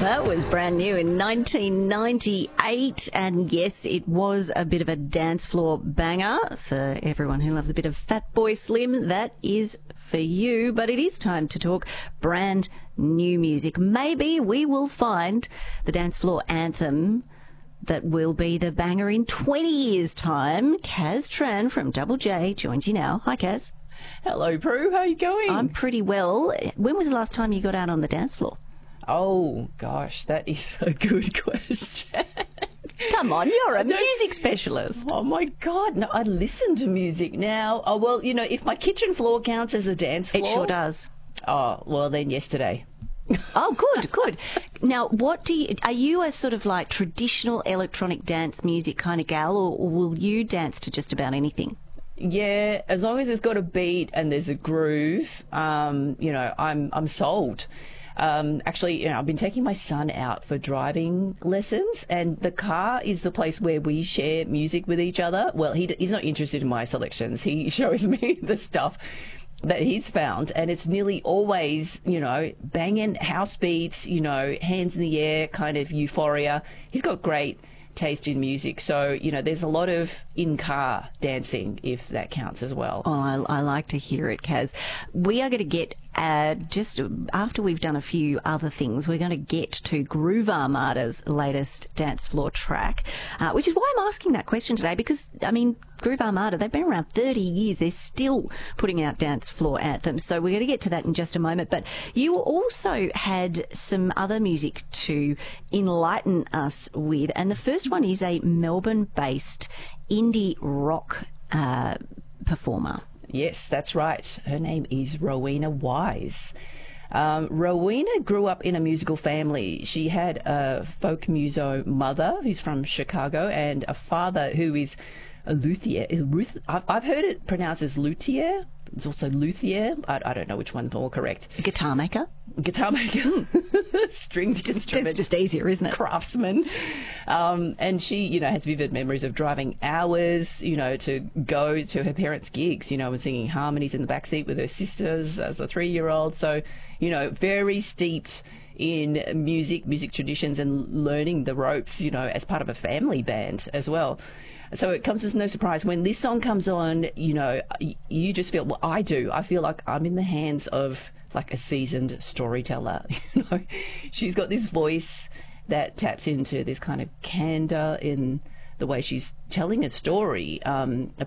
That was brand new in 1998, and yes, it was a bit of a dance floor banger for everyone who loves a bit of Fatboy Slim. That is for you, but it is time to talk brand new music. Maybe we will find the dance floor anthem that will be the banger in 20 years' time. Kaz Tran from Double J joins you now. Hi, Kaz. Hello, Prue. How are you going? I'm pretty well. When was the last time you got out on the dance floor? Oh, gosh, that is a good question. Come on, you're a music specialist. Oh, my God. No, I listen to music now. Oh, well, you know, if my kitchen floor counts as a dance floor. It sure does. Oh, well, then yesterday. Oh, good, good. Now, are you a sort of like traditional electronic dance music kind of gal, or will you dance to just about anything? Yeah, as long as it's got a beat and there's a groove, you know, I'm sold. Actually, you know, I've been taking my son out for driving lessons, and the car is the place where we share music with each other. Well, he's not interested in my selections. He shows me the stuff that he's found, and it's nearly always, you know, banging house beats, you know, hands in the air, kind of euphoria. He's got great taste in music, so you know there's a lot of in-car dancing, if that counts as well. Oh, I like to hear it, Kaz. We are going to get just after we've done a few other things, we're going to get to Groove Armada's latest dance floor track, which is why I'm asking that question today, because I mean, Groove Armada, they've been around 30 years. They're still putting out dance floor anthems. So we're going to get to that in just a moment. But you also had some other music to enlighten us with. And the first one is a Melbourne-based indie rock performer. Yes, that's right. Her name is Rowena Wise. Rowena grew up in a musical family. She had a folk muso mother who's from Chicago and a father who is a luthier. I've heard it pronounced as luthier. It's also luthier. I don't know which one's more correct. Guitar maker. Guitar maker. Stringed instrument. It's just easier, isn't it? Craftsman. And she, you know, has vivid memories of driving hours, you know, to go to her parents' gigs, you know, and singing harmonies in the backseat with her sisters as a 3-year-old. So, you know, very steeped in music traditions and learning the ropes, you know, as part of a family band as well. So it comes as no surprise when this song comes on, you know, you just feel, well, I do. I feel like I'm in the hands of like a seasoned storyteller. You know, she's got this voice that taps into this kind of candor in the way she's telling a story.